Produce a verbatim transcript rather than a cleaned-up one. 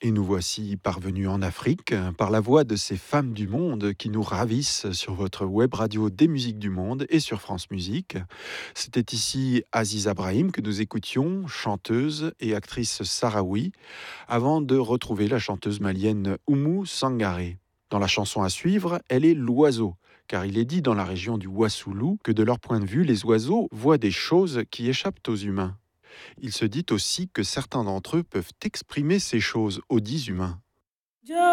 Et nous voici parvenus en Afrique euh, par la voix de ces femmes du monde qui nous ravissent sur votre web radio des musiques du monde et sur France Musique. C'était ici Aziza Brahim que nous écoutions, chanteuse et actrice sahraoui, avant de retrouver la chanteuse malienne Oumou Sangaré. Dans la chanson à suivre, elle est l'oiseau, car il est dit dans la région du Wassoulou que de leur point de vue, les oiseaux voient des choses qui échappent aux humains. Il se dit aussi que certains d'entre eux peuvent exprimer ces choses aux dix humains.